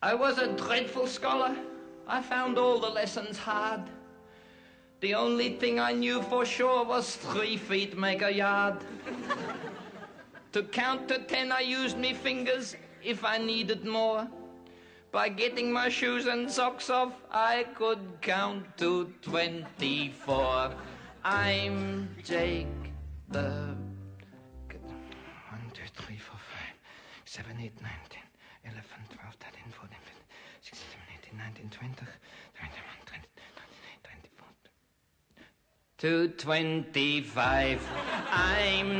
I was a dreadful scholar. I found all the lessons hard. The only thing I knew for sure was 3 feet make a yard. To count to 10 I used me fingers if I needed more. By getting my shoes and socks off, I could count to 24. I'm Jake the... 1, 2, 3, 4, 5, 7, 8, 9, 10, 11, 12, 13, 14, 15, 16, 17, 18, 19, 20, 21, 22, 23, 24. To 25. I'm